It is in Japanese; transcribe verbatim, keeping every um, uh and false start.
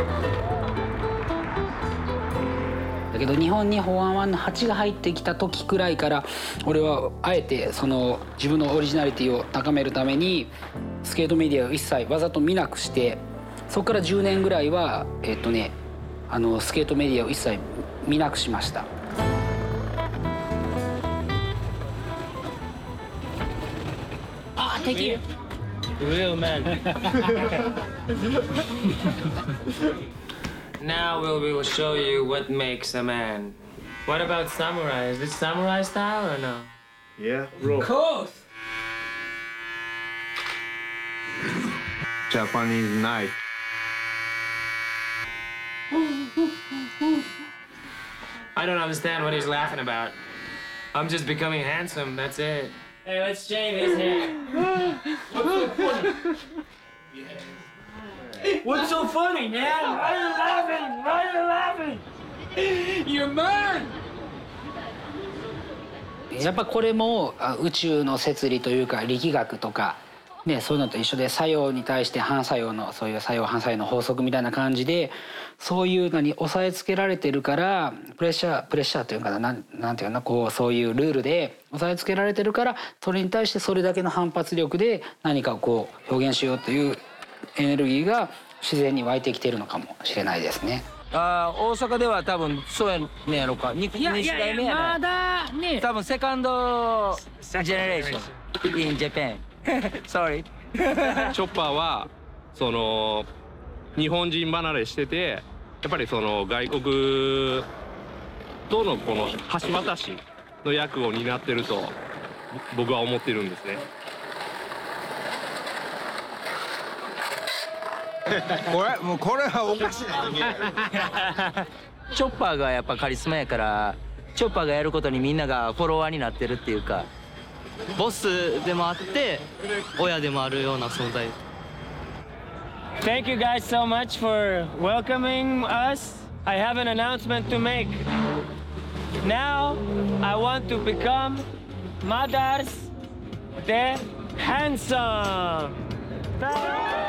だけど日本にフォーワンのはちが入ってきた時くらいから俺はあえてその自分のオリジナリティを高めるためにスケートメディアを一切わざと見なくして、そこからじゅうねんぐらいはえっとねあのスケートメディアを一切見なくしました。あ、敵。 Real man. Now we will show you what makes a man. What about samurai? Is this samurai style or no? Yeah, bro. Of course. Japanese knife. I don't understand what he's laughing about. I'm just becoming handsome, that's it. Hey, let's shave his hair. What's so funny, man? Why are you laughing? Why are you laughing? You're mad! やっぱこれも宇宙の摂理というか力学とか、ね、そういうのと一緒で作用に対して反作用のそういう作用反作用の法則みたいな感じでそういうのに押さえつけられてるからプレッシャープレッシャーというかな、なんなんていうかな、こうそういうルールで押さえつけられてるからそれに対してそれだけの反発力で何かをこう表現しようというエネルギーが自然に湧いてきてるのかもしれないですね。 ああ、大阪では多分そうやねやろか。にに代目やまだね。 多分セカンドジェネレーション in Japan. Sorry. チョッパーはその日本人離れしててやっぱりその外国とのこの橋渡しの役を担ってると僕は思ってるんですね。 これもうこれはおかしいな。 チョッパーがやっぱカリスマやからチョッパーがやることにみんながフォロワーになってるっていうか、 ボスでもあって親でもあるような存在。 Thank you guys so much for welcoming us. I have an announcement to make. Now I want to become Madars the Handsome.